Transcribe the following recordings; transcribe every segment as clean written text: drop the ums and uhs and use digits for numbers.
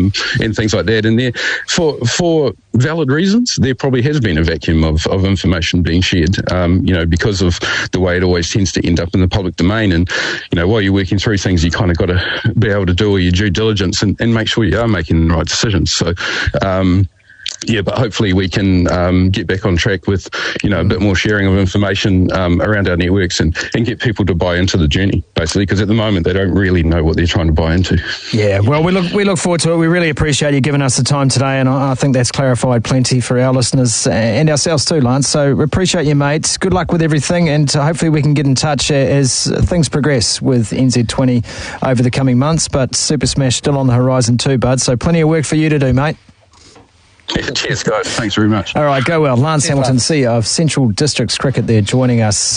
and things like that. And there, for valid reasons, there probably has been a vacuum of information being shared, because of the way it always tends to end up in the public domain. And, while you're working through things, you kind of got to be able to do all your due diligence and make sure you are making the right decisions. So, but hopefully we can get back on track with, a bit more sharing of information around our networks and get people to buy into the journey, basically, because at the moment they don't really know what they're trying to buy into. Yeah, well, we look forward to it. We really appreciate you giving us the time today, and I think that's clarified plenty for our listeners and ourselves too, Lance. So we appreciate you, mates. Good luck with everything, and hopefully we can get in touch as things progress with NZ20 over the coming months. But Super Smash still on the horizon too, bud, so plenty of work for you to do, mate. Cheers, guys. Thanks very much. All right, go well. Lance Hamilton, CEO of Central Districts Cricket there, joining us.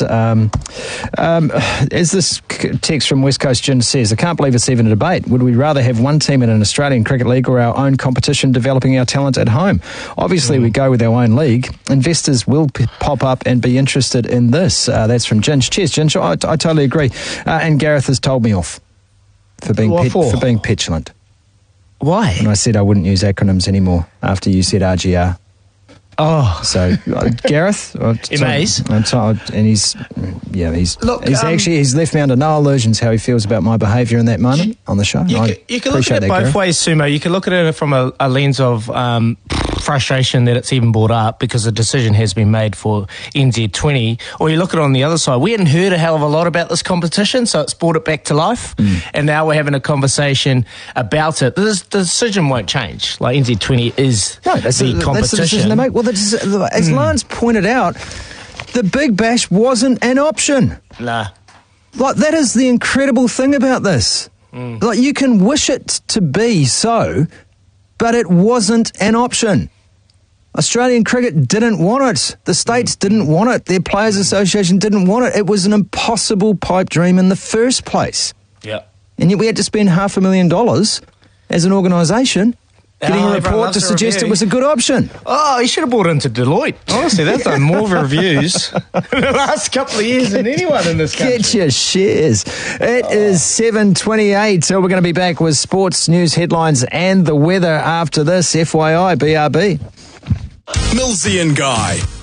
As this text from West Coast Gin says, I can't believe it's even a debate. Would we rather have one team in an Australian Cricket League or our own competition developing our talent at home? Obviously, we go with our own league. Investors will pop up and be interested in this. That's from Ginge. Cheers, Ginge. I totally agree. And Gareth has told me off for being petulant. Why? And I said I wouldn't use acronyms anymore after you said RGR. Oh. So, Gareth, Maze. And he's left me under no illusions how he feels about my behaviour in that moment on the show. You can look at it both ways, Sumo. You can look at it from a lens of frustration that it's even brought up because the decision has been made for NZ20, or you look at it on the other side. We hadn't heard a hell of a lot about this competition, so it's brought it back to life, and now we're having a conversation about it. The decision won't change. Like, NZ20 is the competition. That's the decision they make. Well, as Lance pointed out, the Big Bash wasn't an option. Nah. Like, that is the incredible thing about this. Like, you can wish it to be so, but it wasn't an option. Australian cricket didn't want it. The states didn't want it. Their Players Association didn't want it. It was an impossible pipe dream in the first place. Yeah. And yet we had to spend $500,000 as an organisation getting a report to suggest it was a good option. Oh, he should have brought into Deloitte. Honestly, they've done more reviews in the last couple of years than anyone in this country. Get your shares. It is 7:28, so we're going to be back with sports news headlines and the weather after this. FYI, BRB. Millsy and Guy.